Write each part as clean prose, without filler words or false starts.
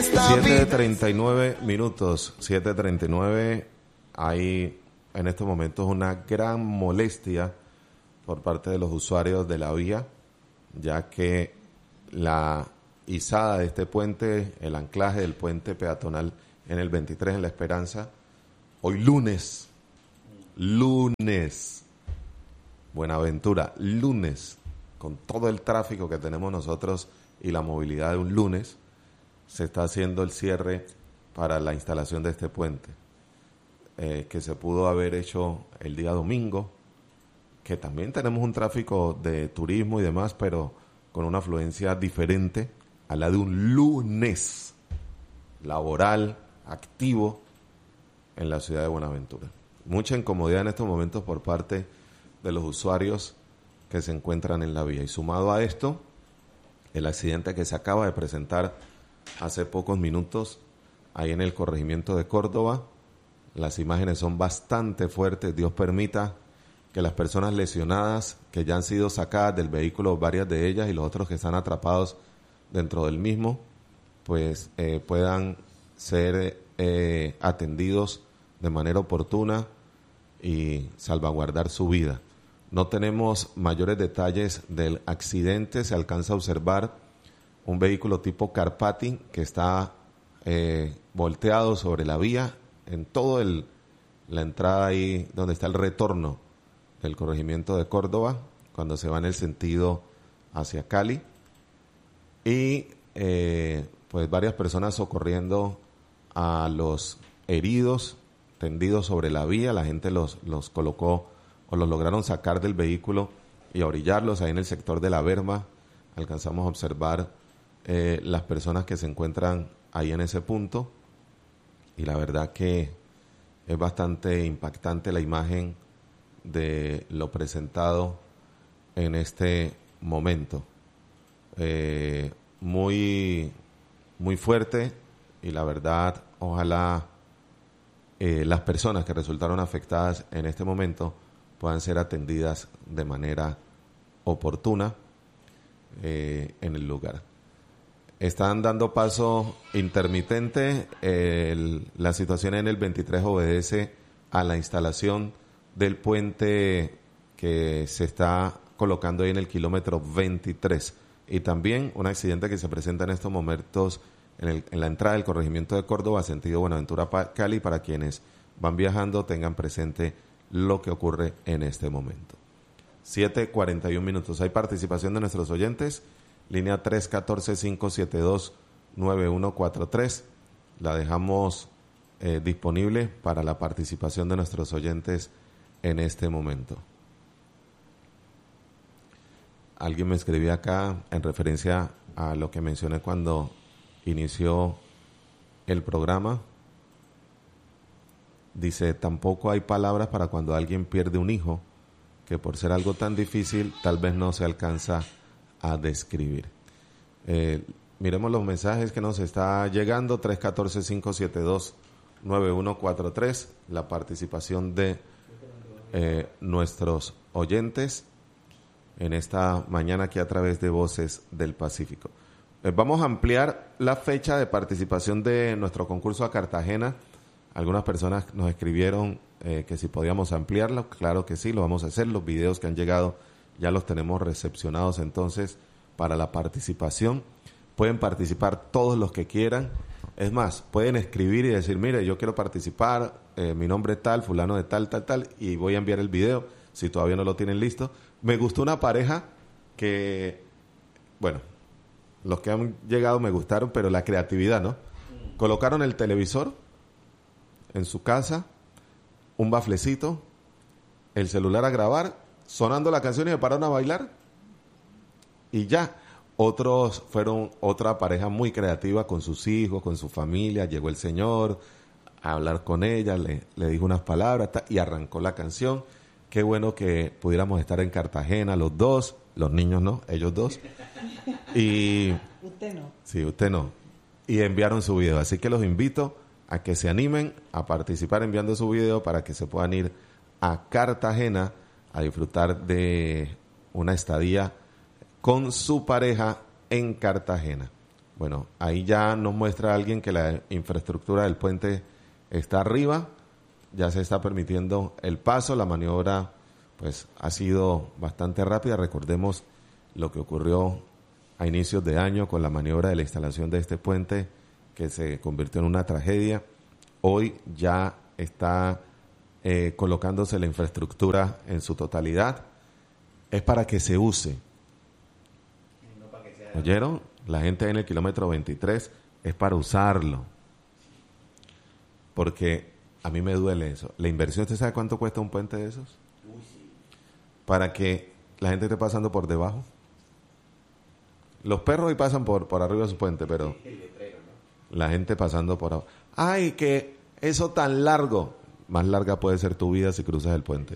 esta vida. 7:39, 7:39. Hay en estos momentos una gran molestia por parte de los usuarios de la vía, ya que la izada de este puente, el anclaje del puente peatonal en el 23 en La Esperanza, hoy lunes, Buenaventura, lunes, con todo el tráfico que tenemos nosotros y la movilidad de un lunes, se está haciendo el cierre para la instalación de este puente, que se pudo haber hecho el día domingo, que también tenemos un tráfico de turismo y demás, pero con una afluencia diferente a la de un lunes laboral, activo, en la ciudad de Buenaventura. Mucha incomodidad en estos momentos por parte de los usuarios que se encuentran en la vía. Y sumado a esto, el accidente que se acaba de presentar hace pocos minutos ahí en el corregimiento de Córdoba. Las imágenes son bastante fuertes. Dios permita que las personas lesionadas, que ya han sido sacadas del vehículo, varias de ellas, y los otros que están atrapados dentro del mismo, pues puedan ser atendidos de manera oportuna y salvaguardar su vida. No tenemos mayores detalles del accidente. Se alcanza a observar un vehículo tipo Carpati que está volteado sobre la vía en todo la entrada ahí donde está el retorno del corregimiento de Córdoba, cuando se va en el sentido hacia Cali. Y pues varias personas socorriendo a los heridos tendidos sobre la vía. La gente los colocó o los lograron sacar del vehículo y a orillarlos ahí en el sector de la Berma. Alcanzamos a observar las personas que se encuentran ahí en ese punto, y la verdad que es bastante impactante la imagen de lo presentado en este momento. Muy fuerte, y la verdad, ojalá las personas que resultaron afectadas en este momento puedan ser atendidas de manera oportuna en el lugar. Están dando paso intermitente. La situación en el 23 obedece a la instalación del puente que se está colocando ahí en el kilómetro 23. Y también un accidente que se presenta en estos momentos en la entrada del corregimiento de Córdoba, sentido Buenaventura-Cali. Para quienes van viajando, tengan presente lo que ocurre en este momento. 7:41. Hay participación de nuestros oyentes. Línea 314-572-9143. La dejamos disponible para la participación de nuestros oyentes en este momento. Alguien me escribía acá en referencia a lo que mencioné cuando inició el programa. Dice: tampoco hay palabras para cuando alguien pierde un hijo, que por ser algo tan difícil tal vez no se alcanza a describir. Miremos los mensajes que nos está llegando. 314-572-9143. La participación de nuestros oyentes en esta mañana aquí a través de Voces del Pacífico. Vamos a ampliar la fecha de participación de nuestro concurso a Cartagena. Algunas personas nos escribieron que si podíamos ampliarlo. Claro que sí, lo vamos a hacer. Los videos que han llegado ya los tenemos recepcionados entonces para la participación. Pueden participar todos los que quieran. Es más, pueden escribir y decir: mire, yo quiero participar, mi nombre es tal, fulano de tal, y voy a enviar el video si todavía no lo tienen listo. Me gustó una pareja que, bueno, los que han llegado me gustaron, pero la creatividad, ¿no? Colocaron el televisor en su casa, un baflecito, el celular a grabar, sonando la canción, y se pararon a bailar y ya. Otros fueron otra pareja muy creativa con sus hijos, con su familia. Llegó el señor a hablar con ella, le dijo unas palabras y arrancó la canción. Qué bueno que pudiéramos estar en Cartagena los dos, los niños no, ellos dos. Y usted no. Sí, usted no. Y enviaron su video, así que los invito a que se animen a participar enviando su video para que se puedan ir a Cartagena a disfrutar de una estadía con su pareja en Cartagena. Bueno, ahí ya nos muestra alguien que la infraestructura del puente está arriba, ya se está permitiendo el paso, la maniobra pues ha sido bastante rápida. Recordemos lo que ocurrió a inicios de año con la maniobra de la instalación de este puente que se convirtió en una tragedia. Hoy ya está colocándose la infraestructura en su totalidad. Es para que se use. ¿Oyeron? La gente en el kilómetro 23 es para usarlo. Porque a mí me duele eso. La inversión, ¿usted sabe cuánto cuesta un puente de esos? Para que la gente esté pasando por debajo. Los perros hoy pasan por arriba de su puente, pero la gente pasando por abajo. ¡Ay, que eso tan largo! Más larga puede ser tu vida si cruzas el puente.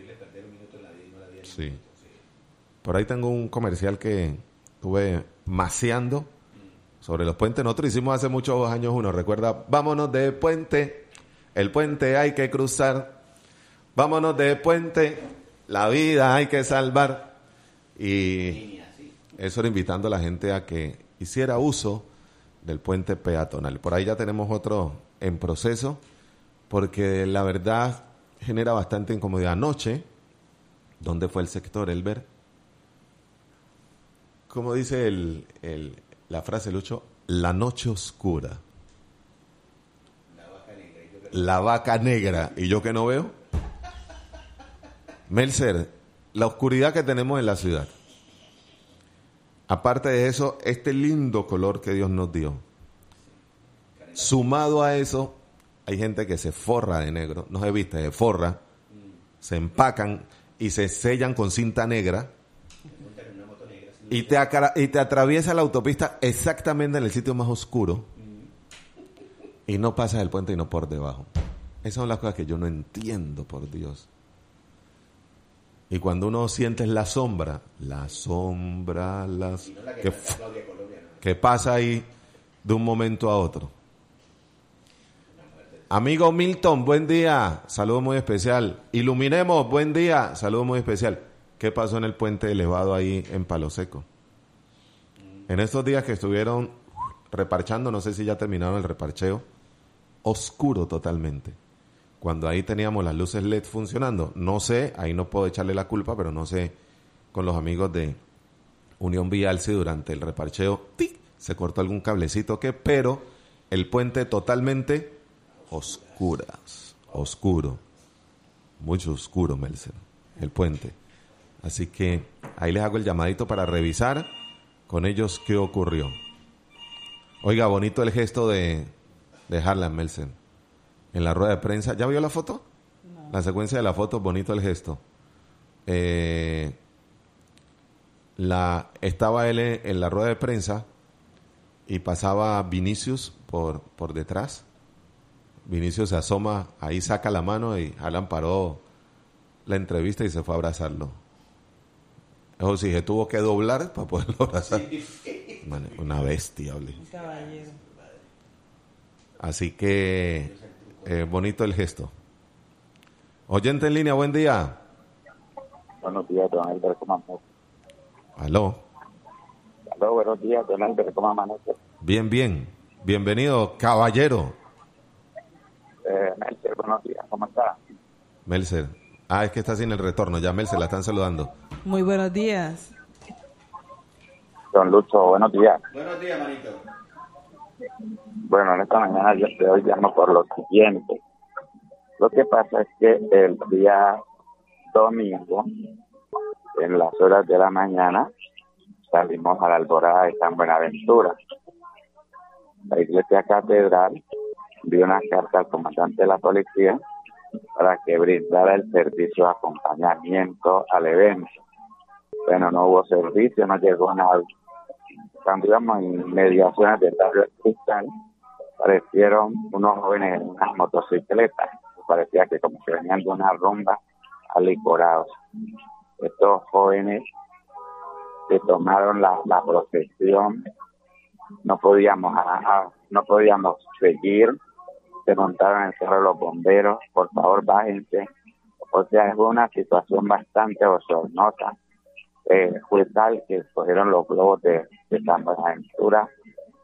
Sí. Por ahí tengo un comercial que estuve maceando sobre los puentes. Nosotros hicimos hace muchos años uno, recuerda, vámonos de puente, el puente hay que cruzar, vámonos de puente, la vida hay que salvar. Y eso era invitando a la gente a que hiciera uso del puente peatonal. Por ahí ya tenemos otro en proceso, porque la verdad genera bastante incomodidad. Anoche, ¿dónde fue el sector, Elber? ¿Cómo dice la frase, Lucho? La noche oscura. La vaca negra. ¿Y yo que no veo? Melcer, la oscuridad que tenemos en la ciudad. Aparte de eso, este lindo color que Dios nos dio. Sumado a eso, hay gente que se forra de negro. No se viste, se forra. Se empacan y se sellan con cinta negra. Y te atraviesa la autopista exactamente en el sitio más oscuro. Y no pasas el puente y no por debajo. Esas son las cosas que yo no entiendo, por Dios. Y cuando uno siente la sombra, que pasa ahí de un momento a otro. Amigo Milton, buen día, saludo muy especial. Iluminemos, buen día, saludo muy especial. ¿Qué pasó en el puente elevado ahí en Palo Seco? En estos días que estuvieron reparchando, no sé si ya terminaron el reparcheo, oscuro totalmente. Cuando ahí teníamos las luces LED funcionando, no sé, ahí no puedo echarle la culpa, pero no sé, con los amigos de Unión Vial si durante el reparcheo ¡tic!, se cortó algún cablecito pero el puente totalmente oscuro, mucho oscuro, Melcer, el puente. Así que ahí les hago el llamadito para revisar con ellos qué ocurrió. Oiga, bonito el gesto de Harlan, Melcer. En la rueda de prensa, ¿ya vio la foto? No. La secuencia de la foto, bonito el gesto. Estaba él en la rueda de prensa y pasaba Vinicius por detrás. Vinicius se asoma, ahí saca la mano y Alan paró la entrevista y se fue a abrazarlo. Eso sí, se tuvo que doblar para poderlo abrazar. Una bestia, hablé. Un caballero. Así que bonito el gesto. Oyente en línea, buen día. Buenos días, don Albert, ¿cómo amanece? Aló, buenos días, don Albert, ¿cómo amanece? Bien. Bienvenido, caballero. Melcer, buenos días, ¿cómo está? Melcer. Es que está sin el retorno. Ya Melcer la están saludando. Muy buenos días. Don Lucho, buenos días. Buenos días, manito. Bueno, en esta mañana yo te hoy llamo por lo siguiente. Lo que pasa es que el día domingo, en las horas de la mañana, salimos a la Alborada de San Buenaventura. La iglesia catedral dio una carta al comandante de la policía para que brindara el servicio de acompañamiento al evento. Bueno, no hubo servicio, no llegó nada. Cuando íbamos en mediaciones del barrio Cristal, aparecieron unos jóvenes en unas motocicletas. Parecía que como que venían de una rumba alicorados. Estos jóvenes que tomaron la procesión, no podíamos seguir, se montaron en el carro de los bomberos, por favor bájense. O sea, fue una situación bastante bochornosa. Fue tal que cogieron los globos de San Buenaventura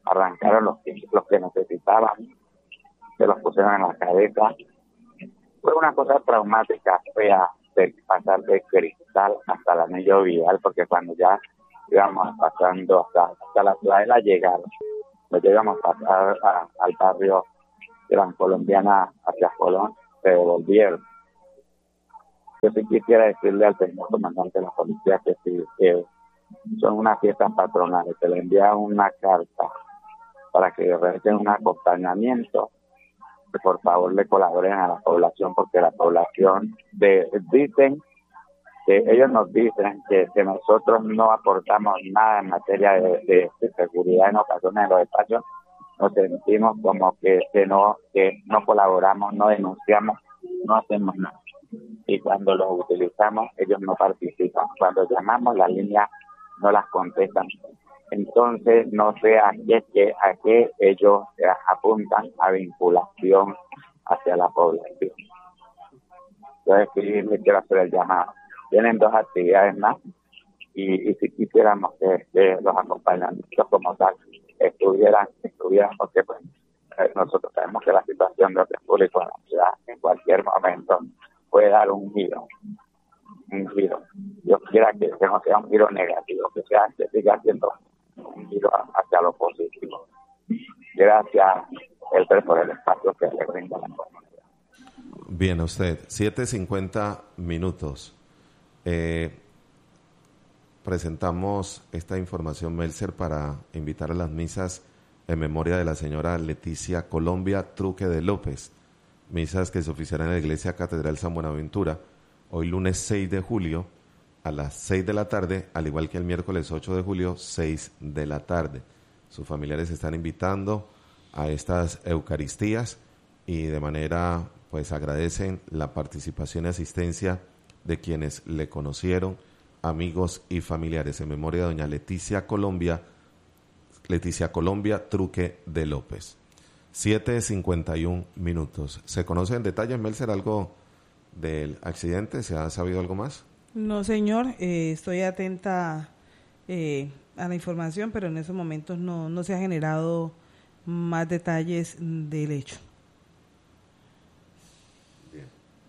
arrancaron los que necesitaban, se los pusieron en la cabeza. Fue una cosa traumática, fea, de pasar de Cristal hasta el anillo vial, porque cuando ya íbamos pasando hasta la ciudad de La Llegada, cuando íbamos a pasar al barrio de la Colombiana hacia Colón, se devolvieron. Yo sí quisiera decirle al señor comandante de la policía que sí, que son unas fiestas patronales, que le envían una carta para que realicen un acompañamiento, que por favor le colaboren a la población, porque la población dicen que ellos nos dicen que nosotros no aportamos nada en materia de seguridad en ocasiones en los espacios, nos sentimos como que no colaboramos, no denunciamos, no hacemos nada. Y cuando los utilizamos, ellos no participan. Cuando llamamos, las líneas no las contestan. Entonces, no sé a qué ellos apuntan a vinculación hacia la población. Entonces, sí, le quiero hacer el llamado. Tienen 2 actividades más y si quisiéramos que los acompañamientos como tal estuvieran porque pues nosotros sabemos que la situación de orden público en la ciudad en cualquier momento puede dar un giro. Yo quiera que no sea un giro negativo, que siga siendo un giro hacia lo positivo. Gracias, Elper, por el espacio que le brinda la comunidad. Bien, a usted. 7:50. Presentamos esta información, Melcer, para invitar a las misas en memoria de la señora Leticia Colombia Truque de López. Misas que se oficiarán en la Iglesia Catedral San Buenaventura, hoy lunes 6 de julio, a las 6 de la tarde, al igual que el miércoles 8 de julio, 6 de la tarde. Sus familiares están invitando a estas Eucaristías y de manera, pues agradecen la participación y asistencia de quienes le conocieron, amigos y familiares, en memoria de doña Leticia Colombia Truque de López. 7:51. ¿Se conoce en detalle, Melcer, algo del accidente? ¿Se ha sabido algo más? No, señor, estoy atenta a la información, pero en esos momentos no se ha generado más detalles del hecho. Bien.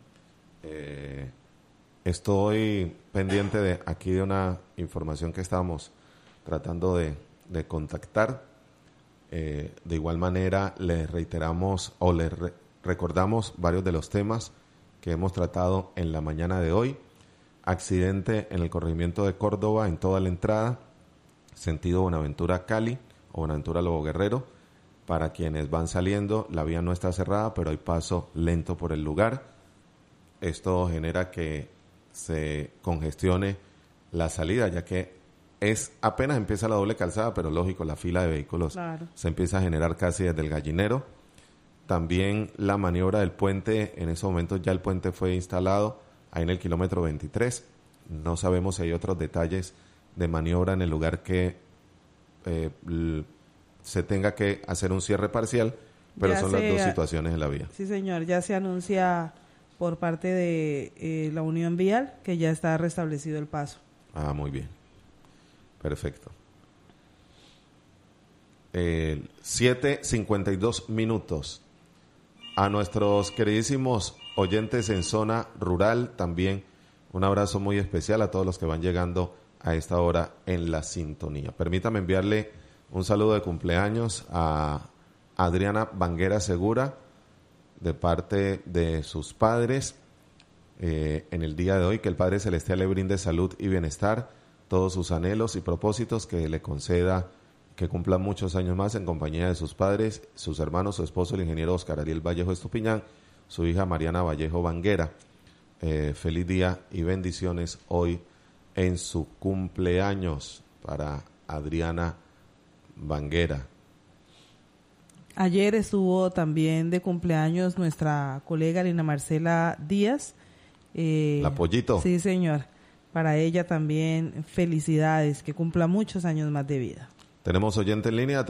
Estoy pendiente de una información que estábamos tratando de contactar. De igual manera, les reiteramos o les recordamos varios de los temas que hemos tratado en la mañana de hoy. Accidente en el corregimiento de Córdoba en toda la entrada, sentido Buenaventura-Cali o Buenaventura-Lobo Guerrero. Para quienes van saliendo, la vía no está cerrada, pero hay paso lento por el lugar. Esto genera que se congestione la salida, ya que apenas empieza la doble calzada, pero lógico, la fila de vehículos se empieza a generar casi desde el Gallinero. También la maniobra del puente, en ese momento ya el puente fue instalado ahí en el kilómetro 23. No sabemos si hay otros detalles de maniobra en el lugar que se tenga que hacer un cierre parcial, pero son las dos situaciones en la vía. Sí, señor, ya se anuncia por parte de la Unión Vial que ya está restablecido el paso. Ah, muy bien. Perfecto. 7:52. A nuestros queridísimos oyentes en zona rural, también un abrazo muy especial a todos los que van llegando a esta hora en la sintonía. Permítame enviarle un saludo de cumpleaños a Adriana Banguera Segura, de parte de sus padres, en el día de hoy. Que el Padre Celestial le brinde salud y bienestar, todos sus anhelos y propósitos, que le conceda que cumpla muchos años más en compañía de sus padres, sus hermanos, su esposo, el ingeniero Oscar Ariel Vallejo Estupiñán, su hija Mariana Vallejo Banguera. Feliz día y bendiciones hoy en su cumpleaños para Adriana Banguera. Ayer estuvo también de cumpleaños nuestra colega Lina Marcela Díaz. La Pollito. Sí, señor. Para ella también felicidades, que cumpla muchos años más de vida. Tenemos oyente en línea,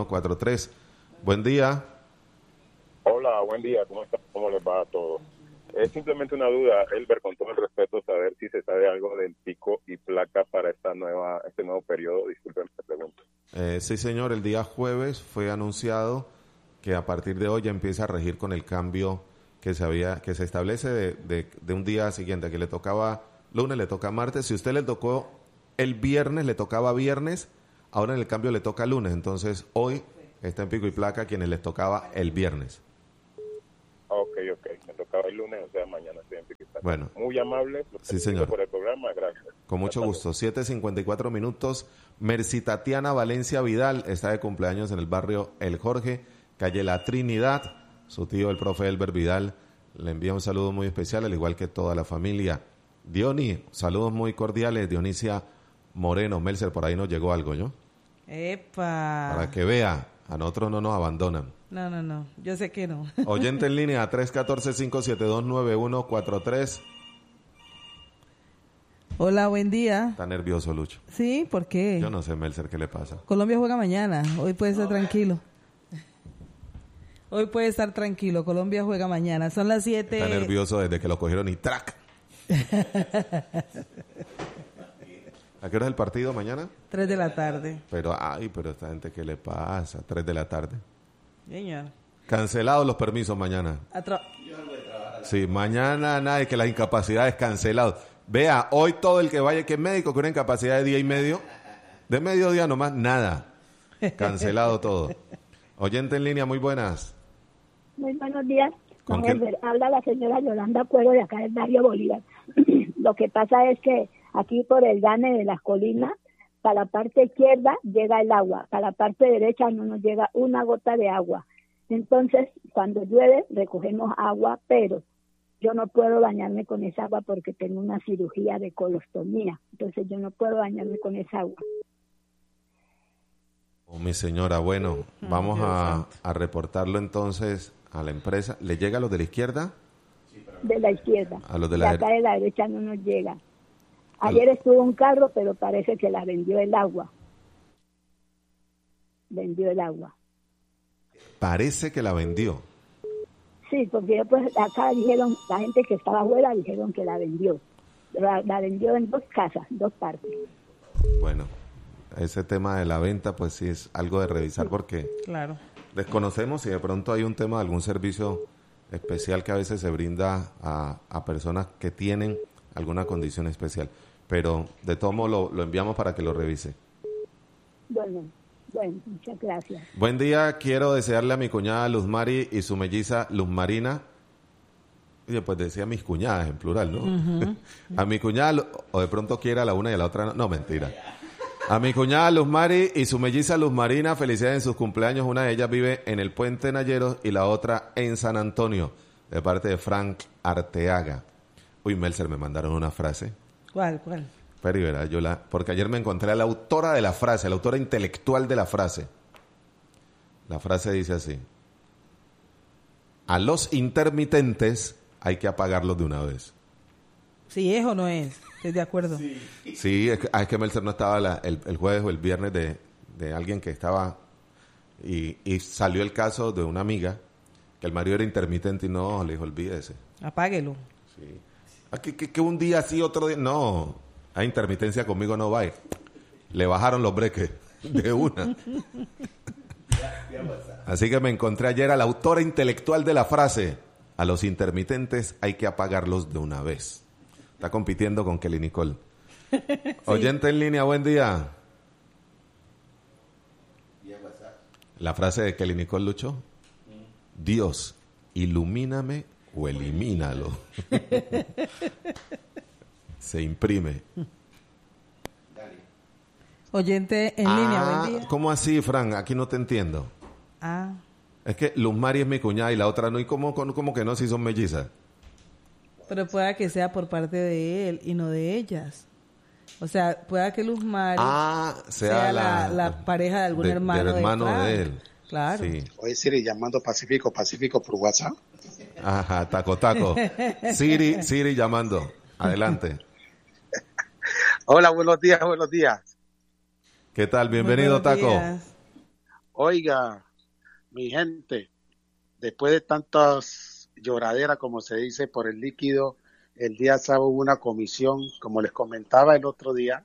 314-572-9143. Buen día. Hola, buen día. ¿Cómo están? ¿Cómo les va a todos? Es simplemente una duda, Elber, con todo el respeto, saber si se sabe algo del pico y placa para este nuevo periodo. Disculpen, te pregunto. Sí, señor, el día jueves fue anunciado que a partir de hoy ya empieza a regir con el cambio que se establece de un día siguiente, que le tocaba lunes, le toca martes. Si usted le tocó el viernes, le tocaba viernes, ahora en el cambio le toca lunes. Entonces, hoy está en pico y placa a quienes les tocaba el viernes. Ok, me tocaba el lunes, o sea, mañana estoy en pico y placa. Bueno. Muy amable. Sí, señor. Por el programa, gracias. Con mucho gusto. 7:54 minutos. Mercy Tatiana Valencia Vidal está de cumpleaños en el barrio El Jorge, calle La Trinidad. Su tío, el profe Elber Vidal, le envía un saludo muy especial, al igual que toda la familia. Diony, saludos muy cordiales. Dionisia Moreno, Melser, por ahí nos llegó algo, ¿yo? ¡Epa! Para que vea, a nosotros no nos abandonan. No, yo sé que no. Oyente en línea, 314-572-9143. Hola, buen día. Está nervioso, Lucho. Sí, ¿por qué? Yo no sé, Melser, ¿qué le pasa? Colombia juega mañana, hoy puede estar tranquilo. Hoy puede estar tranquilo, Colombia juega mañana, son las 7. Está nervioso desde que lo cogieron y ¡trac! ¿A qué hora es el partido mañana? 3 de la tarde. Pero esta gente, ¿qué le pasa? 3 de la tarde. Señor. Cancelados los permisos mañana. Sí, mañana nada, que las incapacidades cancelados. Vea, hoy todo el que vaya, que es médico, con una incapacidad de día y medio, de mediodía nomás, nada. Cancelado todo. Oyente en línea, muy buenas. Muy buenos días. ¿Con quién? Habla la señora Yolanda Cuero de acá del barrio Bolívar. Lo que pasa es que aquí por el Gane de las colinas, para la parte izquierda llega el agua, para la parte derecha no nos llega una gota de agua. Entonces, cuando llueve, recogemos agua, pero yo no puedo bañarme con esa agua porque tengo una cirugía de colostomía. Entonces, yo no puedo bañarme con esa agua. Oh, mi señora, bueno, vamos a reportarlo entonces a la empresa. ¿Le llega a los de la izquierda? De la izquierda. A los de Y la acá de la derecha no nos llega. Ayer estuvo un carro, pero parece que la vendió el agua. Vendió el agua. Parece que la vendió. Sí, porque pues acá dijeron, la gente que estaba afuera dijeron que la vendió. La vendió en 2 casas, 2 partes. Bueno, ese tema de la venta, pues sí es algo de revisar porque Claro. desconocemos si de pronto hay un tema de algún servicio especial que a veces se brinda a personas que tienen alguna condición especial. Pero de todo modo lo enviamos para que lo revise. Bueno, muchas gracias. Buen día, quiero desearle a mi cuñada Luz Mari y su melliza Luz Marina. Y después decía mis cuñadas en plural, ¿no? A mi cuñada, o de pronto quiera a la una y a la otra no. No, mentira. A mi cuñada Luz Mari y su melliza Luz Marina, felicidades en sus cumpleaños. Una de ellas vive en el Puente Nayeros y la otra en San Antonio, de parte de Frank Arteaga. Uy, Melser, me mandaron una frase. ¿Cuál? Pero verá, porque ayer me encontré a la autora de la frase, la autora intelectual de la frase. La frase dice así: a los intermitentes hay que apagarlos de una vez. ¿Sí es o no es? ¿Estoy de acuerdo? Sí, es que Melser no estaba el jueves o el viernes de alguien que estaba y salió el caso de una amiga que el marido era intermitente y no, le dijo, olvídese. Apáguelo. Sí. Que un día sí, otro día no. A intermitencia conmigo no va. Le bajaron los breques de una. Así que me encontré ayer a la autora intelectual de la frase: a los intermitentes hay que apagarlos de una vez. Está compitiendo con Kelly Nicole. Sí. Oyente en línea, buen día. La frase de Kelly Nicole, Lucho: Dios, ilumíname o elimínalo. Se imprime. Oyente en línea, buen día. ¿Cómo así, Fran? Aquí no te entiendo. Es que Luz Mari es mi cuñada y la otra no. ¿Y cómo que no, si son mellizas? Pero pueda que sea por parte de él y no de ellas. O sea, pueda que Luz Mari sea la pareja de algún hermano del hermano de él. Claro. Sí. Oye, Siri, llamando Pacífico por WhatsApp. Ajá, taco. Siri llamando. Adelante. Hola, buenos días. ¿Qué tal? Bienvenido, Taco. Oiga, mi gente, después de tantos lloradera, como se dice, por el líquido. El día sábado hubo una comisión, como les comentaba el otro día,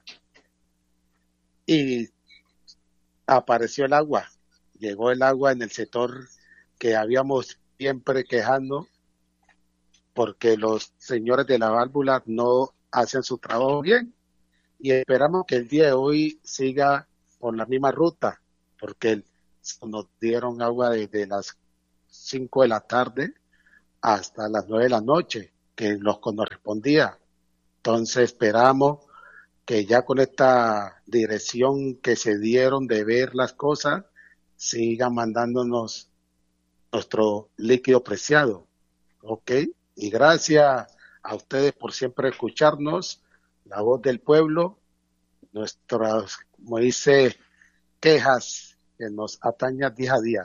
y apareció el agua. Llegó el agua en el sector que habíamos siempre quejando porque los señores de la válvula no hacen su trabajo bien, y esperamos que el día de hoy siga por la misma ruta, porque nos dieron agua desde las 5 de la tarde hasta las 9 de la noche, que nos correspondía. Entonces esperamos que ya con esta dirección que se dieron de ver las cosas, sigan mandándonos nuestro líquido preciado. ¿Ok? Y gracias a ustedes por siempre escucharnos, la voz del pueblo, nuestras, como dice, quejas que nos atañan día a día.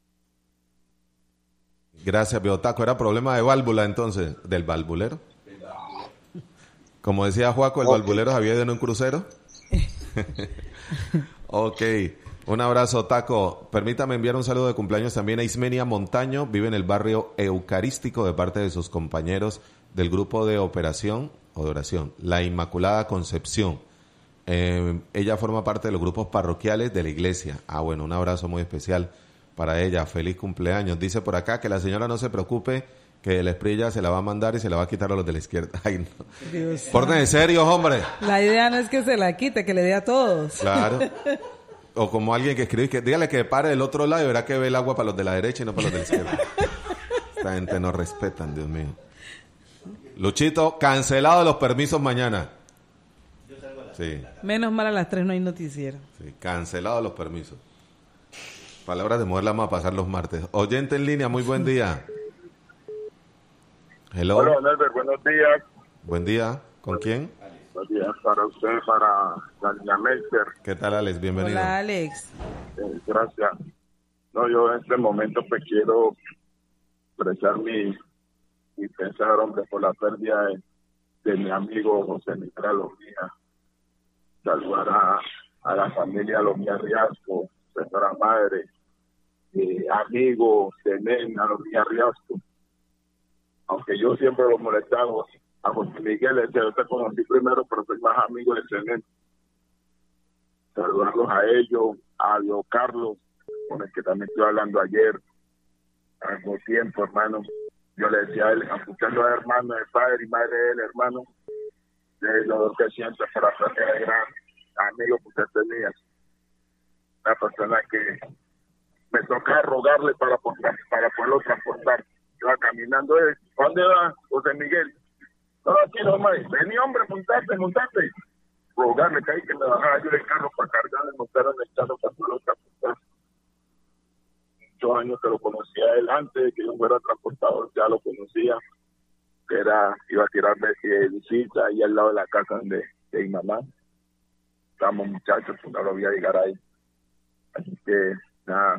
Gracias, Biotaco. ¿Era problema de válvula entonces? ¿Del valvulero? Como decía Juaco, el valvulero se había ido en un crucero. Ok. Un abrazo, Taco. Permítame enviar un saludo de cumpleaños también a Ismenia Montaño. Vive en el barrio Eucarístico de parte de sus compañeros del grupo de operación o de oración, La Inmaculada Concepción. Ella forma parte de los grupos parroquiales de la iglesia. Bueno, un abrazo muy especial para ella. Feliz cumpleaños. Dice por acá que la señora no se preocupe, que la esprilla se la va a mandar y se la va a quitar a los de la izquierda. Ay, no. Pórtense serios, hombre. La idea no es que se la quite, que le dé a todos. Claro. O como alguien que escribe, que dígale que pare del otro lado y verá que ve el agua para los de la derecha y no para los de la izquierda. Esta gente no respetan, Dios mío. Luchito, cancelado los permisos mañana. Sí. Menos mal a las 3 no hay noticiero. Sí, cancelado los permisos. Palabras de mujer las vamos a pasar los martes. Oyente en línea, muy buen día. Hello. Hola, Nelber, buenos días. Buen día. ¿Con quién? Buenos días para usted, para Daniela Melcher. ¿Qué tal, Alex? Bienvenido. Hola, Alex. Gracias. No, yo en este momento pues quiero expresar mi pensar, hombre, por la pérdida de mi amigo José Miguel Alomía. Saludar a la familia Alomía Riasco, señora madre, amigo de Nena Alomía Riasco. Aunque yo siempre lo molestaba a José Miguel, yo te conocí primero, pero soy más amigo de Zenén. Saludarlos a ellos, a Leo Carlos, con el que también estoy hablando ayer, al mismo tiempo, hermano. Yo le decía a él, aunque usted no es hermano de padre y madre de él, hermano, de los dos que siente por la pérdida de gran amigo que usted tenía. La persona que me tocaba rogarle para poderlo transportar. Iba caminando, ¿dónde va José Miguel? No, aquí nomás, vení hombre, montate. Rogarle que hay que me bajara yo el carro para cargarle, montar en el carro para poderlo transportar. Muchos años que lo conocía él, antes de que yo fuera transportador, ya lo conocía, que iba a tirarme visita ahí al lado de la casa de mi mamá. Estábamos muchachos, pues no lo voy a llegar ahí. Así que, nada,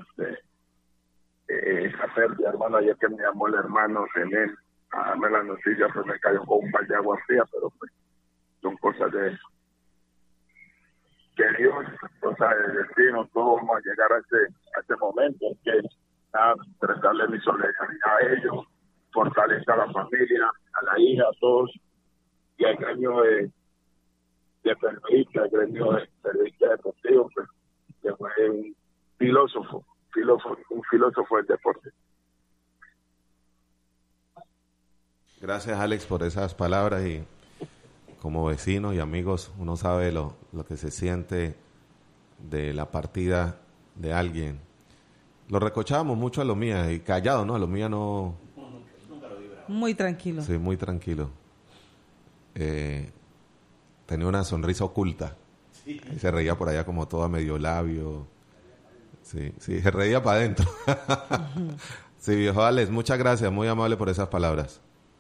esa pérdida, hermano, ayer que me llamó el hermano René a darme la noticia, pues me cayó con un par de agua fría, pero pues son cosas de que Dios, cosas del destino, todos vamos a llegar a ese momento, que nada, prestarle mi solidaridad a ellos, fortalecer a la familia, a la hija, a todos, y al gremio de periodistas, al gremio de periodistas deportivos, pues, que fue un filósofo del deporte. Gracias, Alex, por esas palabras, y como vecinos y amigos uno sabe lo que se siente de la partida de alguien. Lo recochábamos mucho a Alomía, y callado, ¿no? Alomía no... Muy tranquilo. Sí, muy tranquilo. Tenía una sonrisa oculta. Sí. Y se reía por allá como todo a medio labio. Sí, se reía para adentro. Sí, viejo Alex, muchas gracias, muy amable por esas palabras.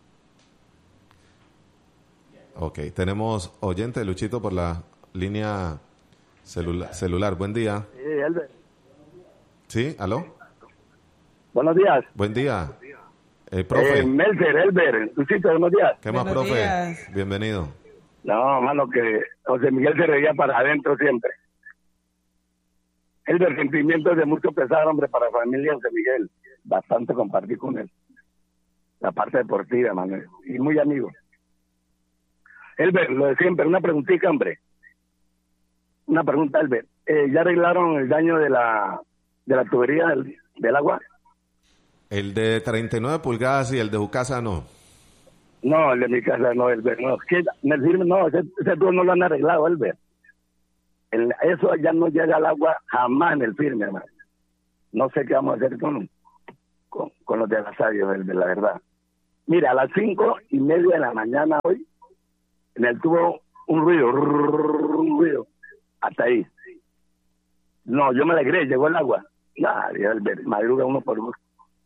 Ok, tenemos oyente, Luchito, por la línea celular. Buen día. Sí, Elber. ¿Sí? ¿Aló? Buenos días. Buen día. Profe. Melcher, Elber. Luchito, buenos días. ¿Qué más, Buenos profe? días. Bienvenido. No, mano, que José Miguel se reía para adentro siempre. Elber, sentimientos de mucho pesar, hombre, para la familia José Miguel. Bastante compartí con él. la parte deportiva, mano, y muy amigo. Elber, lo de siempre, una preguntita, hombre. Una pregunta, Elber. ¿Ya arreglaron el daño de la tubería del agua? El de 39 pulgadas y el de su casa no. No, el de mi casa no, Elber. No, es que en el firme, no, ese tubo no lo han arreglado, Elber. Eso ya no llega al agua jamás en el firme, hermano. No sé qué vamos a hacer con los de Agasario, de la verdad. Mira, a las 5:30 de la mañana hoy, en el tubo un ruido, hasta ahí. No, yo me alegré, llegó el agua. Madruga uno por uno.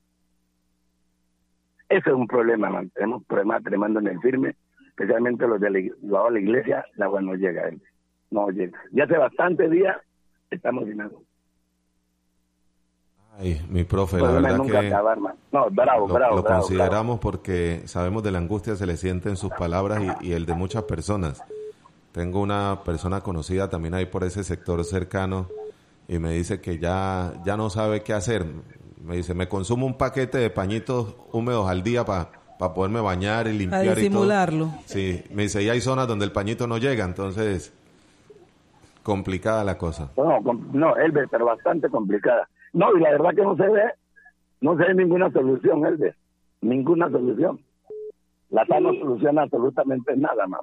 Ese es un problema, man. Tenemos un problema tremendo en el firme, especialmente los de la iglesia, el agua no llega, no llega. Ya hace bastante días estamos sin agua. Ay, mi profe, la verdad que acabar, no, bravo, consideramos porque sabemos de la angustia se le siente en sus palabras y el de muchas personas. Tengo una persona conocida también ahí por ese sector cercano y me dice que ya no sabe qué hacer. Me dice, me consumo un paquete de pañitos húmedos al día para poderme bañar y limpiar y todo. Para disimularlo. Sí, me dice, y hay zonas donde el pañito no llega, entonces complicada la cosa. No, Elber, pero bastante complicada. No, y la verdad que no se ve ninguna solución, Elber. Ninguna solución. La TAN no soluciona absolutamente nada, más.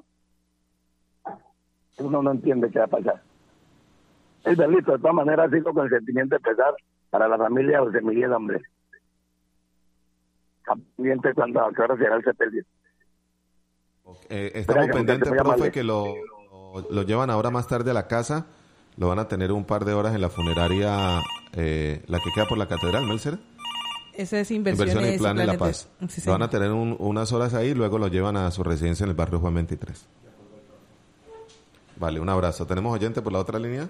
Uno no entiende qué va a pasar. Elberlito, de todas maneras, sigo con el sentimiento de pesar para la familia José Miguel, hombre. Pendiente cuando a qué hora será el sepelio. Estamos pendientes, profe, que lo llevan ahora más tarde a la casa. Lo van a tener un par de horas en la funeraria, la que queda por la catedral, Melcer. Esa es Inversiones y Planes La Paz. Sí, lo van a tener unas horas ahí, luego lo llevan a su residencia en el barrio Juan 23. Vale, un abrazo. ¿Tenemos oyente por la otra línea?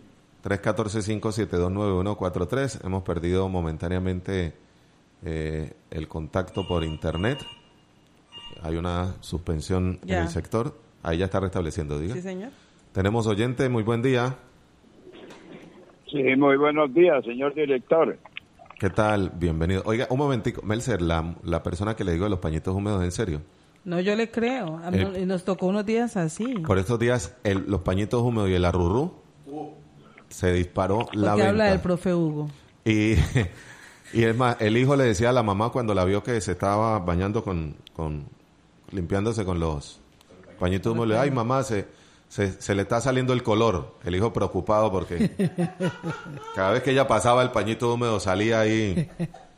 314-572-9143. Hemos perdido momentáneamente el contacto por internet. Hay una suspensión en el sector. Ahí ya está restableciendo, diga. Sí, señor. Tenemos oyente, muy buen día. Sí, muy buenos días, señor director. ¿Qué tal? Bienvenido. Oiga, un momentico, Melcer, la persona que le digo de los pañitos húmedos, ¿en serio? No, yo le creo. Nos tocó unos días así. Por estos días, los pañitos húmedos y el arrurú se disparó la venta. Habla del profe Hugo. Y es más, el hijo le decía a la mamá cuando la vio que se estaba bañando limpiándose con los pañitos húmedos, ay mamá, se le está saliendo el color. El hijo preocupado porque cada vez que ella pasaba el pañito húmedo salía ahí.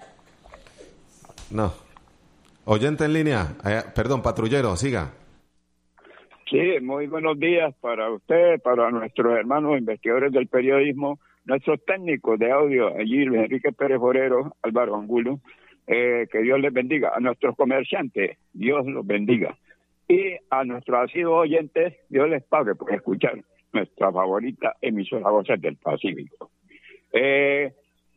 No. Oyente en línea, perdón, patrullero, siga. Sí, muy buenos días para usted, para nuestros hermanos investigadores del periodismo, nuestros técnicos de audio, allí Luis Enrique Pérez Forero, Álvaro Angulo, que Dios les bendiga. A nuestros comerciantes, Dios los bendiga. Y a nuestros asiduos oyentes, Dios les pague por escuchar nuestra favorita emisora Voces del Pacífico. Se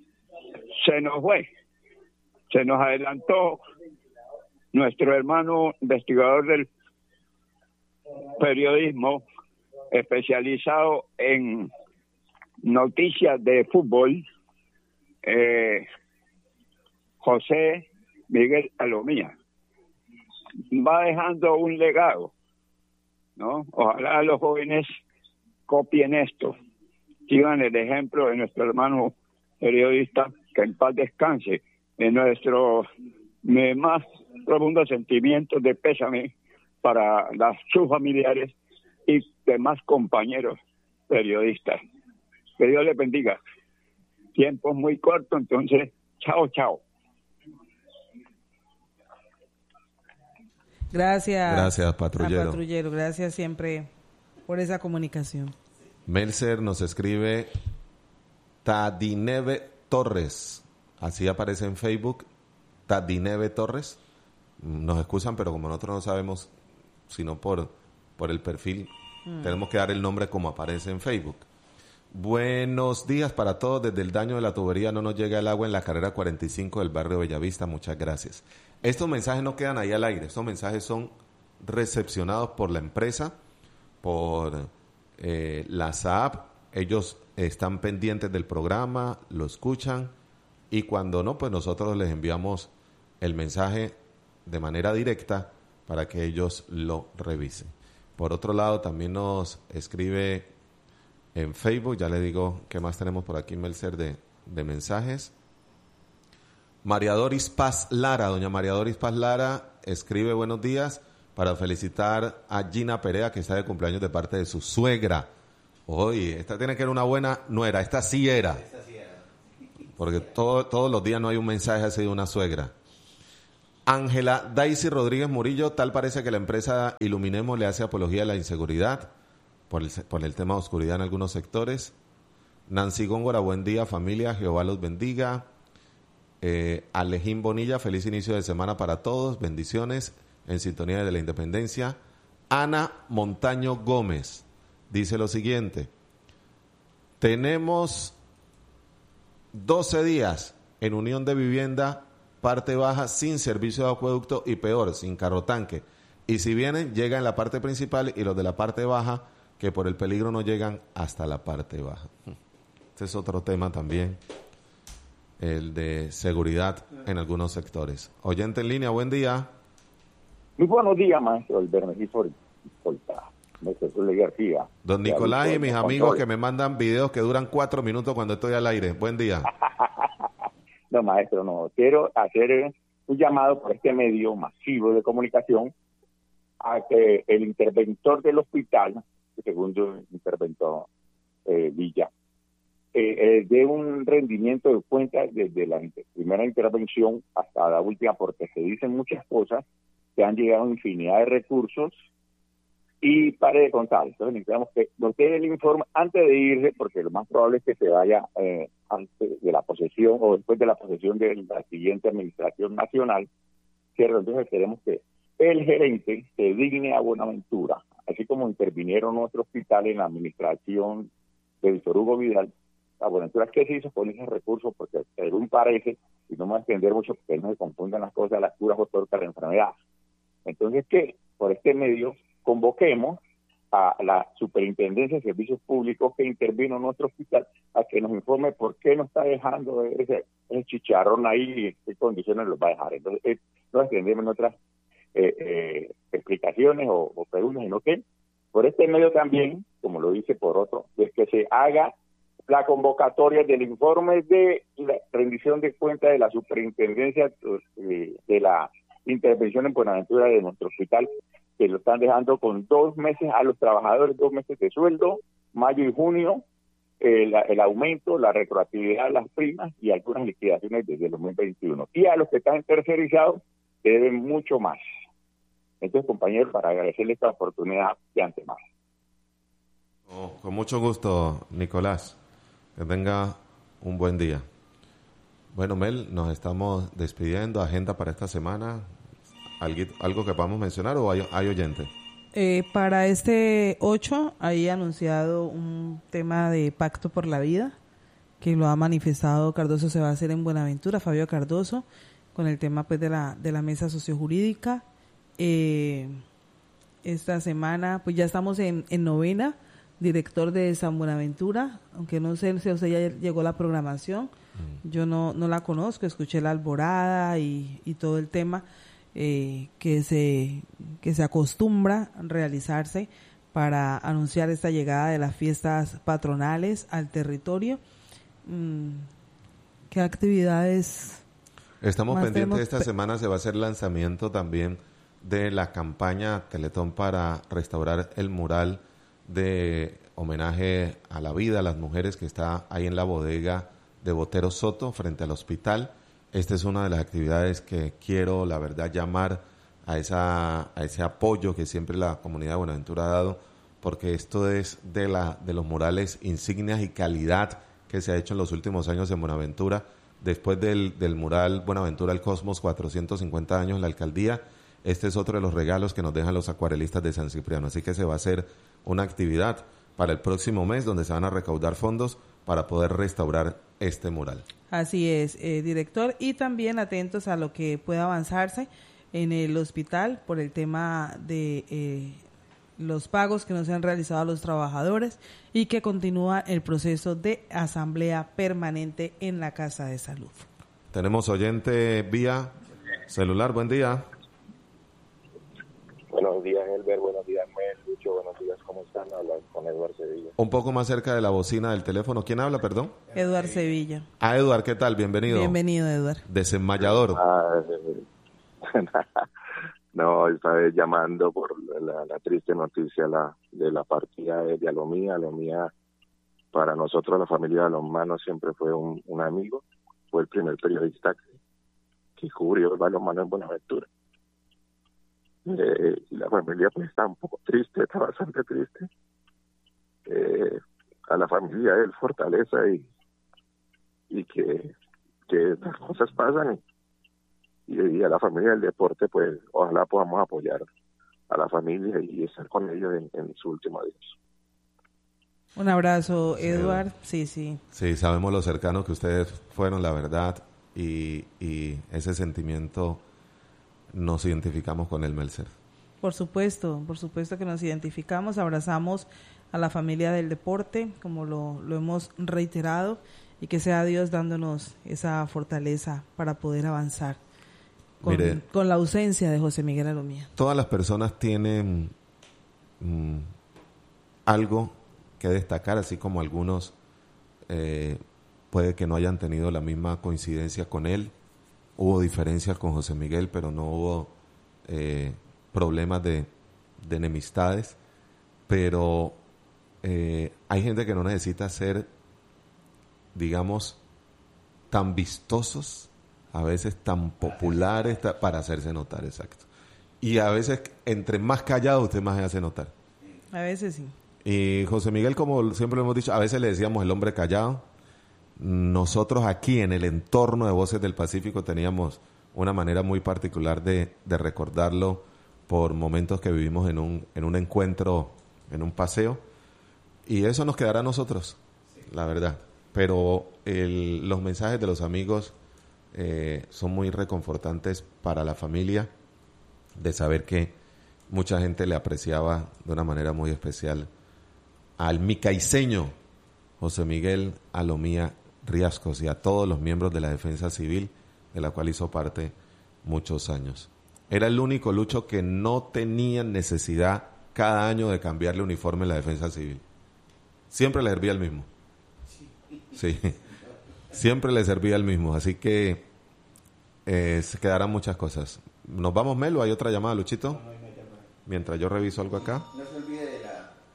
nos adelantó nuestro hermano investigador del periodismo, especializado en noticias de fútbol, José Miguel Alomía. Va dejando un legado, ¿no? Ojalá los jóvenes copien esto, sigan el ejemplo de nuestro hermano periodista, que en paz descanse, en nuestros más profundos sentimientos de pésame para sus familiares y demás compañeros periodistas. Que Dios les bendiga. Tiempo muy corto, entonces, chao. Gracias, patrullero. Gracias siempre por esa comunicación. Melcer nos escribe Tadineve Torres. Así aparece en Facebook. Tadineve Torres. Nos excusan, pero como nosotros no sabemos, sino por el perfil, tenemos que dar el nombre como aparece en Facebook. Buenos días para todos. Desde el daño de la tubería no nos llega el agua en la carrera 45 del barrio Bellavista. Muchas gracias. Estos mensajes no quedan ahí al aire. Estos mensajes son recepcionados por la empresa, por la SAAP. Ellos están pendientes del programa, lo escuchan, y cuando no, pues nosotros les enviamos el mensaje. de manera directa para que ellos lo revisen. Por otro lado, también nos escribe en Facebook, ya le digo qué más tenemos por aquí, Melcer, de mensajes. María Doris Paz Lara, doña María Doris Paz Lara escribe: buenos días, para felicitar a Gina Perea, que está de cumpleaños de parte de su suegra. Oye, esta tiene que ser una buena nuera, esta sí era. Porque todos los días no hay un mensaje así de una suegra. Ángela Daisy Rodríguez Murillo, tal parece que la empresa Iluminemos le hace apología a la inseguridad por el tema de oscuridad en algunos sectores. Nancy Góngora, buen día familia, Jehová los bendiga. Alejín Bonilla, feliz inicio de semana para todos, bendiciones, en sintonía de la Independencia. Ana Montaño Gómez dice lo siguiente: tenemos 12 días en unión de vivienda parte baja sin servicio de acueducto y peor, sin carro tanque. Y si vienen, llegan en la parte principal y los de la parte baja, que por el peligro no llegan hasta la parte baja. Este es otro tema también, el de seguridad en algunos sectores. Oyente en línea, buen día. Muy buenos días, maestro el Bermejizo García. Don Nicolás y mis amigos que me mandan videos que duran 4 minutos cuando estoy al aire. Buen día. No, maestro, no. Quiero hacer un llamado por este medio masivo de comunicación a que el interventor del hospital, el segundo interventor Villa, de un rendimiento de cuentas desde la primera intervención hasta la última, porque se dicen muchas cosas, se han llegado infinidad de recursos y pare de contar. Entonces necesitamos que nos dé el informe antes de irse, porque lo más probable es que se vaya antes de la posesión o después de la posesión de la siguiente administración nacional, ¿cierto? Entonces queremos que el gerente se digne a Buenaventura, así como intervinieron nuestro hospital en la administración de Víctor Hugo Vidal. A Buenaventura, ¿qué se hizo con esos recursos? Porque según parece, y no me voy a extender mucho porque no se confundan las cosas, las curas otorgan la enfermedad. Entonces, que por este medio convoquemos a la Superintendencia de Servicios Públicos que intervino en nuestro hospital a que nos informe por qué no está dejando ese chicharrón ahí y qué condiciones los va a dejar. Entonces, no extendemos en otras explicaciones o preguntas, sino que por este medio también, como lo dice por otro, es que se haga la convocatoria del informe de la rendición de cuentas de la Superintendencia de la intervención en Buenaventura de nuestro hospital, que lo están dejando con 2 meses a los trabajadores, 2 meses de sueldo, mayo y junio, el aumento, la retroactividad, las primas y algunas liquidaciones desde el 2021. Y a los que están tercerizados deben mucho más. Entonces, compañeros, para agradecerles esta oportunidad de antemano. Con mucho gusto, Nicolás. Que tenga un buen día. Bueno, Mel, nos estamos despidiendo. Agenda para esta semana. ¿Algo que podamos mencionar o hay oyente? Para este 8 hay anunciado un tema de pacto por la vida que lo ha manifestado Cardoso. Se va a hacer en Buenaventura, Fabio Cardoso, con el tema pues de la mesa sociojurídica. Esta semana pues ya estamos en novena, director de San Buenaventura, aunque no sé si a usted ya llegó la programación. Yo no la conozco, escuché la alborada y todo el tema que se acostumbra a realizarse para anunciar esta llegada de las fiestas patronales al territorio. ¿Qué actividades? Estamos pendientes. Esta semana se va a hacer lanzamiento también de la campaña Teletón para restaurar el mural de homenaje a la vida, a las mujeres, que está ahí en la bodega de Botero Soto, frente al hospital. Esta es una de las actividades que quiero, la verdad, llamar a ese apoyo que siempre la comunidad de Buenaventura ha dado, porque esto es de los murales insignias y calidad que se ha hecho en los últimos años en Buenaventura. Después del mural Buenaventura el Cosmos, 450 años en la alcaldía, este es otro de los regalos que nos dejan los acuarelistas de San Cipriano. Así que se va a hacer una actividad para el próximo mes donde se van a recaudar fondos para poder restaurar este mural. Así es, director, y también atentos a lo que pueda avanzarse en el hospital por el tema de los pagos que no se han realizado a los trabajadores y que continúa el proceso de asamblea permanente en la Casa de Salud. Tenemos oyente vía celular, buen día. Buenos días, Elber, buenos días, Mel, Lucho, buenos días, ¿cómo están? Hablan con Eduardo Sevilla. Un poco más cerca de la bocina del teléfono. ¿Quién habla, perdón? Eduardo Sevilla. Ah, Eduardo, ¿qué tal? Bienvenido. Bienvenido, Eduardo. Desenmayador. No, esta vez llamando por la triste noticia de la partida de Alomía. Alomía, para nosotros, la familia de Balonmano, siempre fue un amigo. Fue el primer periodista que cubrió el balonmano en Buenaventura. Y la familia pues está un poco triste, está bastante triste. A la familia él fortaleza y que las cosas pasan y a la familia del deporte pues ojalá podamos apoyar a la familia y estar con ellos en su último adiós. Un abrazo, Eduardo. Sí. Sí, sabemos lo cercanos que ustedes fueron, la verdad, y ese sentimiento nos identificamos con el Melcer. Por supuesto que nos identificamos, abrazamos a la familia del deporte, como lo hemos reiterado, y que sea Dios dándonos esa fortaleza para poder avanzar con la ausencia de José Miguel Alomía. Todas las personas tienen algo que destacar, así como algunos puede que no hayan tenido la misma coincidencia con él. Hubo diferencias con José Miguel, pero no hubo problemas de enemistades. Pero hay gente que no necesita ser, digamos, tan vistosos, a veces tan populares para hacerse notar, exacto. Y a veces, entre más callado, usted más se hace notar. A veces sí. Y José Miguel, como siempre lo hemos dicho, a veces le decíamos el hombre callado. Nosotros aquí en el entorno de Voces del Pacífico teníamos una manera muy particular de recordarlo por momentos que vivimos en un encuentro, en un paseo, y eso nos quedará a nosotros, la verdad. Pero los mensajes de los amigos son muy reconfortantes para la familia, de saber que mucha gente le apreciaba de una manera muy especial al micaiceño José Miguel Alomía Riascos y a todos los miembros de la Defensa Civil, de la cual hizo parte muchos años. Era el único, Lucho, que no tenía necesidad cada año de cambiarle uniforme en la Defensa Civil. Siempre le servía el mismo. Sí, siempre le servía el mismo. Así que se quedarán muchas cosas. ¿Nos vamos, Melo? ¿Hay otra llamada, Luchito? Mientras yo reviso algo acá. No se olvide de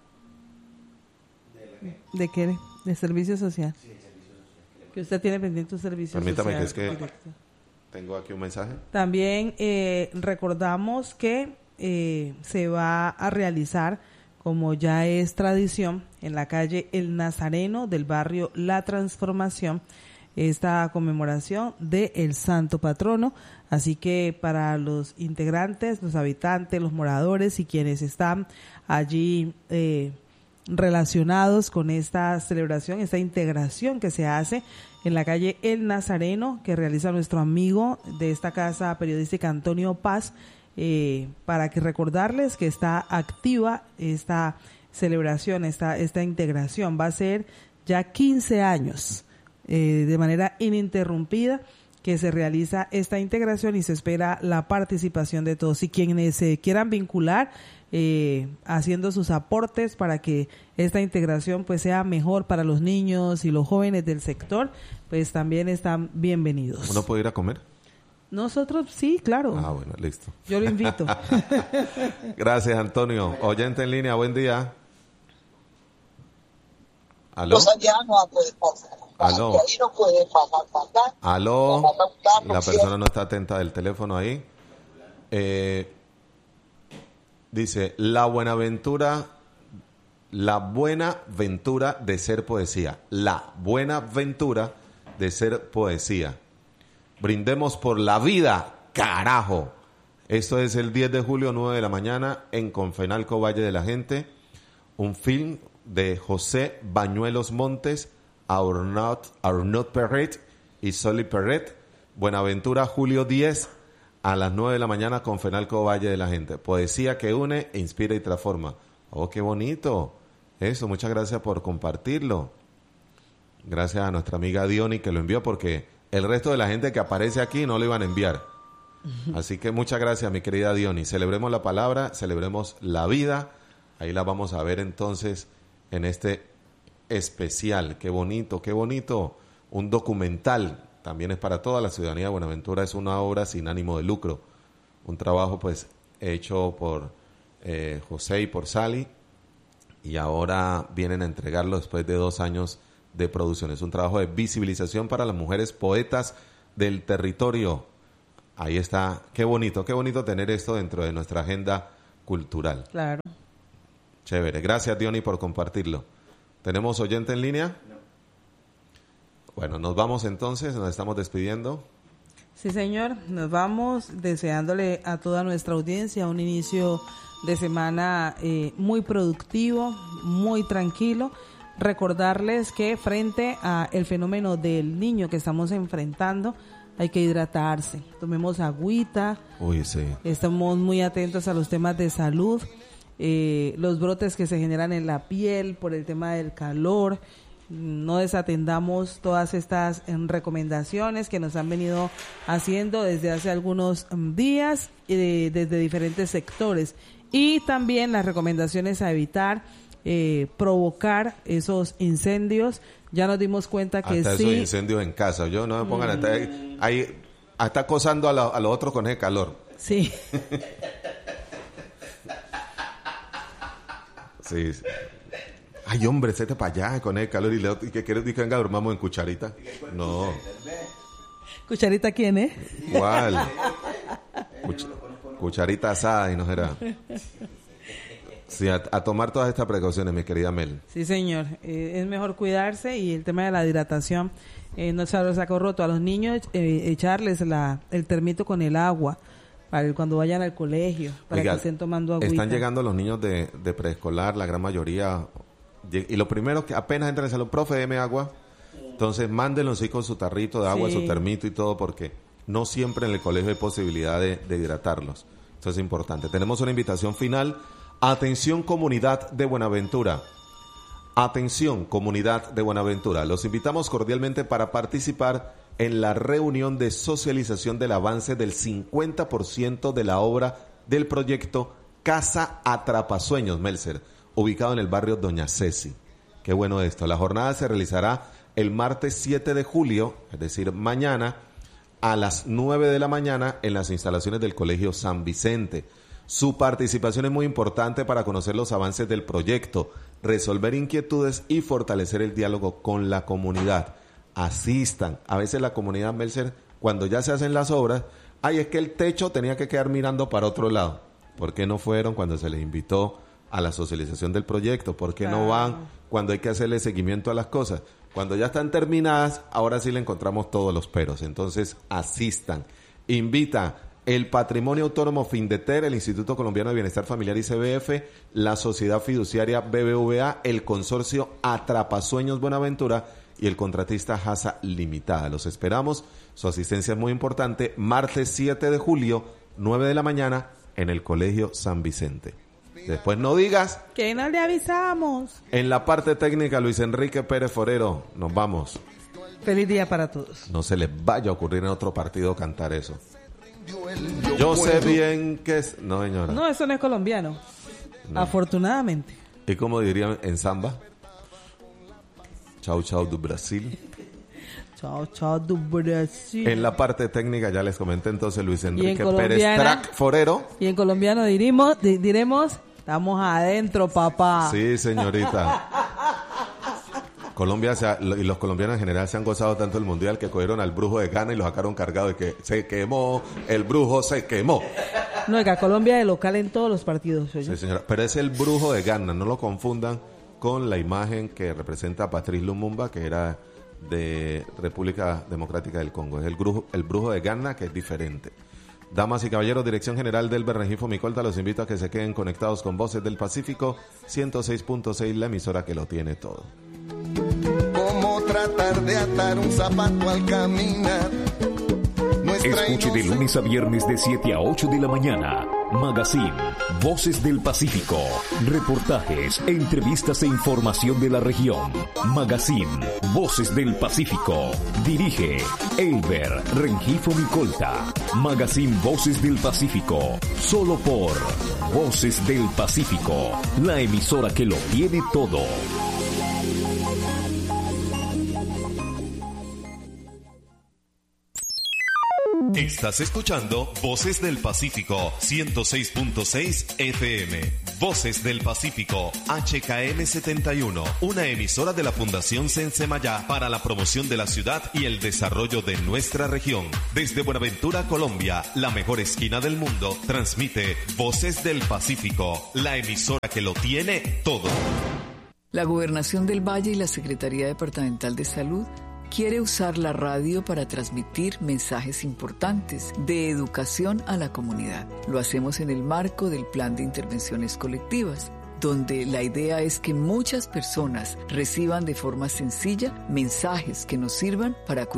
¿De qué? ¿De servicio social? Sí, de servicio social. Que usted tiene pendiente un servicio Permítame social. Permítame, que es que tengo aquí un mensaje. También recordamos que se va a realizar, como ya es tradición, en la calle El Nazareno del barrio La Transformación, esta conmemoración de el Santo Patrono. Así que para los integrantes, los habitantes, los moradores y quienes están allí relacionados con esta celebración, esta integración que se hace en la calle El Nazareno, que realiza nuestro amigo de esta casa periodística Antonio Paz, para que recordarles que está activa esta celebración, esta integración. Va a ser ya 15 años de manera ininterrumpida que se realiza esta integración y se espera la participación de todos. Y quienes se quieran vincular haciendo sus aportes para que esta integración pues sea mejor para los niños y los jóvenes del sector, pues también están bienvenidos. ¿Uno puede ir a comer? Nosotros sí, claro. Ah, bueno, listo. Yo lo invito. Gracias, Antonio. Oyente en línea, buen día. ¿Aló? Ya no puede pasar. ¿Aló? Ahí no puede pasar. ¿Aló? La persona no está atenta del teléfono ahí. Dice, la buena ventura de ser poesía. La buena ventura de ser poesía. Brindemos por la vida, carajo. Esto es el 10 de julio, 9 de la mañana, en Confenalco, Valle de la Gente. Un film de José Bañuelos Montes, Arnaud Perret y Soli Perret. Buenaventura, julio 10, a las 9 de la mañana, Confenalco, Valle de la Gente. Poesía que une, inspira y transforma. Oh, qué bonito. Eso, muchas gracias por compartirlo. Gracias a nuestra amiga Diony que lo envió, porque el resto de la gente que aparece aquí no lo iban a enviar. Así que muchas gracias, mi querida Diony. Celebremos la palabra, celebremos la vida. Ahí la vamos a ver entonces en este especial. Qué bonito, qué bonito. Un documental. También es para toda la ciudadanía de Buenaventura. Es una obra sin ánimo de lucro. Un trabajo pues hecho por José y por Sally. Y ahora vienen a entregarlo después de 2 años de producción. Es un trabajo de visibilización para las mujeres poetas del territorio. Ahí está. Qué bonito tener esto dentro de nuestra agenda cultural. Claro. Chévere. Gracias, Diony, por compartirlo. ¿Tenemos oyente en línea? No. Bueno, nos vamos entonces, nos estamos despidiendo. Sí, señor, nos vamos deseándole a toda nuestra audiencia un inicio de semana muy productivo, muy tranquilo. Recordarles que frente a el fenómeno del niño que estamos enfrentando, hay que hidratarse. Tomemos agüita. Uy, sí. Estamos muy atentos a los temas de salud, los brotes que se generan en la piel por el tema del calor. No desatendamos todas estas recomendaciones que nos han venido haciendo desde hace algunos días desde diferentes sectores, y también las recomendaciones a evitar provocar esos incendios. Ya nos dimos cuenta que hasta sí. Esos incendios en casa, yo no me pongan ahí hasta acosando a los otros con ese calor. Sí. Sí. Ay, hombre, séte para allá con el calor y que quieres que venga, dormamos en cucharita. No. ¿Cucharita quién, eh? ¿Cuál? Cucharita asada y no será. Sí, a tomar todas estas precauciones, mi querida Mel. Sí, señor. Es mejor cuidarse, y el tema de la hidratación, no se lo saco roto. A los niños, echarles el termito con el agua para cuando vayan al colegio, para que estén tomando agüita. Están llegando los niños de preescolar, la gran mayoría, y lo primero que apenas entran en el salón, profe, deme agua. Entonces, mándenlos sí con su tarrito de agua, su termito y todo, porque no siempre en el colegio hay posibilidad de hidratarlos. Eso es importante. Tenemos una invitación final. Atención, comunidad de Buenaventura. Atención, comunidad de Buenaventura. Los invitamos cordialmente para participar en la reunión de socialización del avance del 50% de la obra del proyecto Casa Atrapasueños, Melser, ubicado en el barrio Doña Ceci. Qué bueno esto. La jornada se realizará el martes 7 de julio, es decir, mañana, a las 9 de la mañana en las instalaciones del Colegio San Vicente. Su participación es muy importante para conocer los avances del proyecto, resolver inquietudes y fortalecer el diálogo con la comunidad. Asistan. A veces la comunidad, Melser, cuando ya se hacen las obras, es que el techo tenía que quedar mirando para otro lado. ¿Por qué no fueron cuando se les invitó a la socialización del proyecto? ¿Por qué no van cuando hay que hacerle seguimiento a las cosas? Cuando ya están terminadas, ahora sí le encontramos todos los peros. Entonces, asistan. Invita el Patrimonio Autónomo Findeter, el Instituto Colombiano de Bienestar Familiar ICBF, la Sociedad Fiduciaria BBVA, el Consorcio Atrapasueños Buenaventura y el contratista Hasa Limitada. Los esperamos. Su asistencia es muy importante. Martes 7 de julio, 9 de la mañana, en el Colegio San Vicente. Después no digas que no le avisamos. En la parte técnica, Luis Enrique Pérez Forero. Nos vamos. Feliz día para todos. No se les vaya a ocurrir en otro partido cantar eso. Yo sé bien que es... No, señora. No, eso no es colombiano. No. Afortunadamente. ¿Y cómo dirían en samba? Chau, chau do Brasil. Chao, chao do Brasil. En la parte técnica ya les comenté entonces Luis Enrique Pérez Track Forero. Y en colombiano diremos, estamos adentro, papá. Sí, señorita. Colombia y los colombianos en general se han gozado tanto el mundial que cogieron al brujo de Ghana y lo sacaron cargado de que se quemó, el brujo se quemó. No, que Colombia de local en todos los partidos. Sí, señora, pero es el brujo de Ghana, no lo confundan con la imagen que representa a Patrice Lumumba, que era de República Democrática del Congo. Es el brujo de Ghana, que es diferente. Damas y caballeros, Dirección General del Berrejifo Micolta los invito a que se queden conectados con Voces del Pacífico 106.6, la emisora que lo tiene todo. Cómo tratar de atar un zapato al caminar. Escuche de lunes a viernes de 7 a 8 de la mañana Magazine, Voces del Pacífico. Reportajes, entrevistas e información de la región. Magazine, Voces del Pacífico. Dirige Elber Rengifo Micolta. Magazine Voces del Pacífico. Solo por Voces del Pacífico, la emisora que lo tiene todo. Estás escuchando Voces del Pacífico 106.6 FM. Voces del Pacífico HKM 71, una emisora de la Fundación Sensemayá para la promoción de la ciudad y el desarrollo de nuestra región. Desde Buenaventura, Colombia, la mejor esquina del mundo, transmite Voces del Pacífico, la emisora que lo tiene todo. La Gobernación del Valle y la Secretaría Departamental de Salud quiere usar la radio para transmitir mensajes importantes de educación a la comunidad. Lo hacemos en el marco del Plan de Intervenciones Colectivas, donde la idea es que muchas personas reciban de forma sencilla mensajes que nos sirvan para cuidar